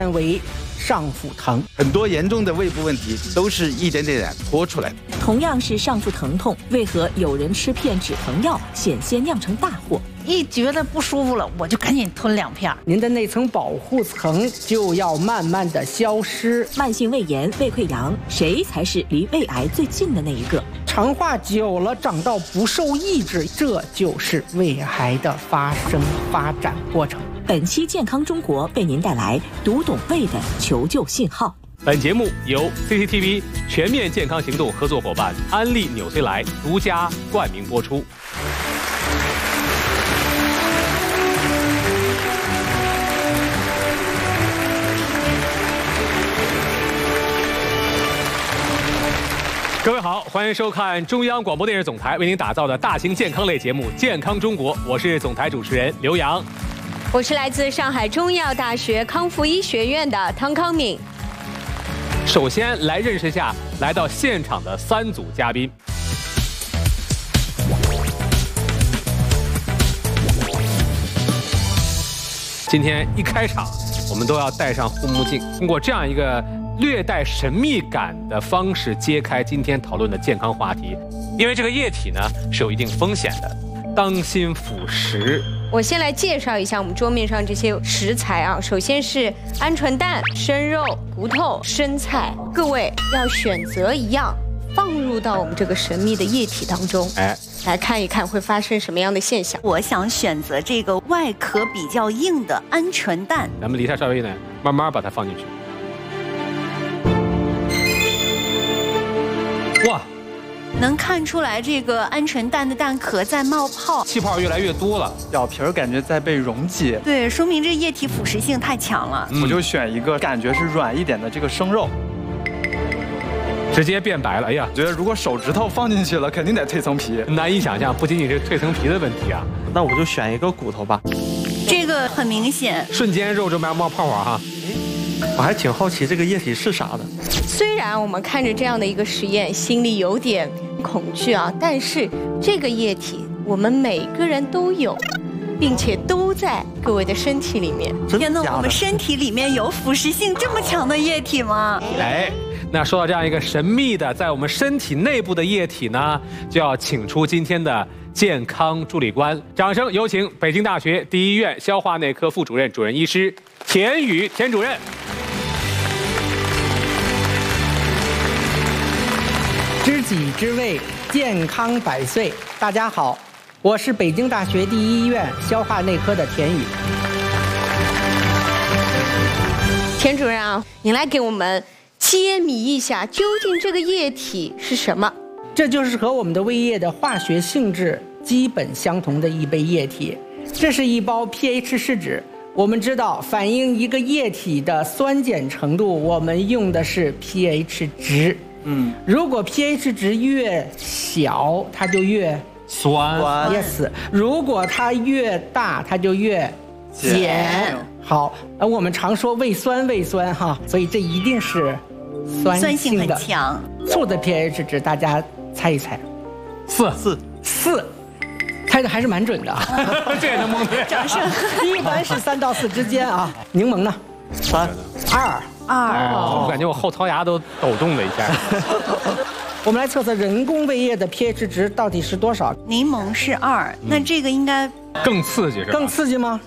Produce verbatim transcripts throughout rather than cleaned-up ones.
为上腹疼。 很多严重的胃部问题都是一点点点拖出来的。 同样是上腹疼痛，为何有人吃片止疼药险些酿成大祸？ 一觉得不舒服了，我就赶紧吞两片。 您的那层保护层就要慢慢的消失。 慢性胃炎、胃溃疡，谁才是离胃癌最近的那一个？ 长化久了，长到不受抑制，这就是胃癌的发生发展过程。 本期健康中国为您带来读懂胃的求救信号。 本节目由 C C T V 全面健康行动合作伙伴安利纽崔莱独家冠名播出。各位好，欢迎收看中央广播电视总台为您打造的大型健康类节目《健康中国》，我是总台主持人刘洋， 我是来自上海中医药大学康复医学院的汤康敏。 首先来认识一下来到现场的三组嘉宾。今天一开场，我们都要戴上护目镜，通过这样一个略带神秘感的方式揭开今天讨论的健康话题。因为这个液体呢是有一定风险的，当心腐蚀。 我先来介绍一下我们桌面上这些食材啊，首先是鹌鹑蛋、生肉、骨头、生菜，各位要选择一样放入到我们这个神秘的液体当中，哎，来看一看会发生什么样的现象。 我想选择这个外壳比较硬的鹌鹑蛋， 咱们离它稍微呢，慢慢把它放进去。哇！ 能看出来这个鹌鹑蛋的蛋壳在冒泡， 气泡越来越多了， 表皮儿感觉在被溶解， 对，说明这液体腐蚀性太强了。 嗯、我就选一个感觉是软一点的这个生肉， 直接变白了。哎呀， 觉得如果手指头放进去了，肯定得蜕层皮， 难以想象，不仅仅是蜕层皮的问题啊。 那我就选一个骨头吧， 这个很明显， 瞬间肉这么冒泡泡哈。 我还挺好奇这个液体是啥的。 虽然我们看着这样的一个实验，心里有点恐惧啊，但是这个液体我们每个人都有，并且都在各位的身体里面。 天哪，我们身体里面有腐蚀性这么强的液体吗？ 来，那说到这样一个神秘的在我们身体内部的液体呢，就要请出今天的健康助理官，掌声有请北京大学第一医院消化内科副主任主任医师田宇田主任。 知己知味，健康百岁。大家好，我是北京大学第一医院消化内科的田宇。 田主任啊，你来给我们揭谜一下，究竟这个液体是什么？ 这就是和我们的胃液的化学性质基本相同的一杯液体。这是一包 pH 试纸。我们知道，反映一个液体的酸碱程度，我们用的是 pH 值。嗯，如果 pH 值越小，它就越酸。 yes， 如果它越大，它就越碱。好，呃，我们常说胃酸，胃酸哈，所以这一定是酸酸性的。 很强。 醋的 pH 值，大家猜一猜？ 四四四，猜的还是蛮准的。 这也能蒙对。 掌声。 一般是三到四之间啊。柠檬呢？ 三二。 二， 我感觉我后槽牙都抖动了一下。 我们来测测人工胃液的 pH 值到底是多少？ 柠檬是二，那这个应该更刺激是吧？ 更刺激吗？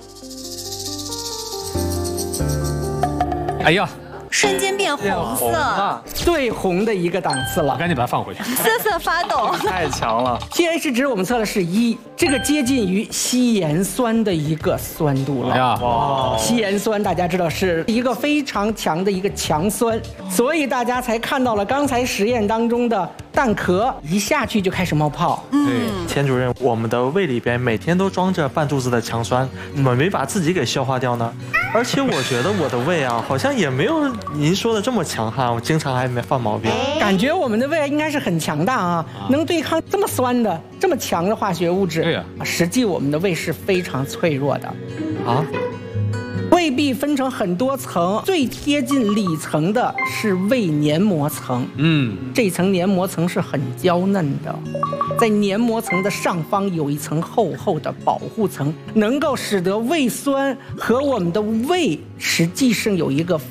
哎呀， 瞬间变红色， 最红的一个档次了， 赶紧把它放回去。 瑟瑟发抖， 太强了。 pH 值我们测的是一，这个接近于稀盐酸的一个酸度了。 哎呀， 哇！稀盐酸大家知道是一个非常强的一个强酸，所以大家才看到了刚才实验当中的蛋壳一下去就开始冒泡。 嗯，田主任，我们的胃里边每天都装着半肚子的强酸，怎么没把自己给消化掉呢？而且我觉得我的胃啊，好像也没有您说的这么强悍，我经常还没犯毛病。 感觉我们的胃应该是很强大啊，能对抗这么酸的、这么强的化学物质。 对呀， 实际我们的胃是非常脆弱的。 啊？ 胃壁分成很多层，最贴近里层的是胃黏膜层。嗯，这层黏膜层是很娇嫩的，在黏膜层的上方有一层厚厚的保护层，能够使得胃酸和我们的胃实际上有一个